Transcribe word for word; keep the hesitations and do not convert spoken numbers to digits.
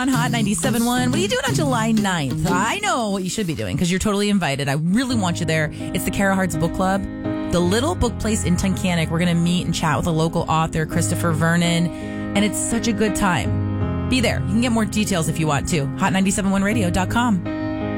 on Hot ninety-seven point one. What are you doing on July ninth? I know what you should be doing because you're totally invited. I really want you there. It's the Kara Hearts Book Club. The Little Book Place in Tunkhannock. We're going to meet and chat with a local author, Christopher Vernon, and it's such a good time. Be there. You can get more details if you want to. hot nine seven one radio dot com.